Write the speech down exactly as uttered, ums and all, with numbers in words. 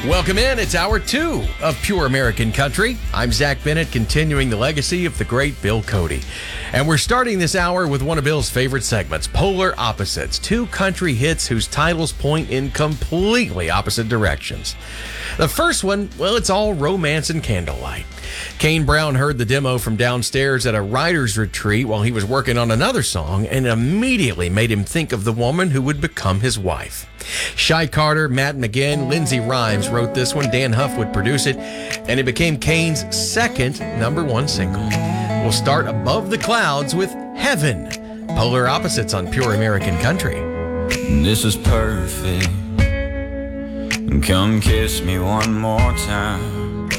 Welcome in. It's hour two of Pure American Country. I'm Zach Bennett, continuing the legacy of the great Bill Cody. And we're starting this hour with one of Bill's favorite segments, Polar Opposites, two country hits whose titles point in completely opposite directions. The first one, well, it's all romance and candlelight. Kane Brown heard the demo from downstairs at a writer's retreat while he was working on another song, and immediately made him think of the woman who would become his wife. Shy Carter, Matt McGinn, Lindsay Rhymes wrote this one. Dan Huff would produce it, and it became Kane's second number one single. We'll start above the clouds with Heaven. Polar Opposites on Pure American Country. This is perfect. Come kiss me one more time.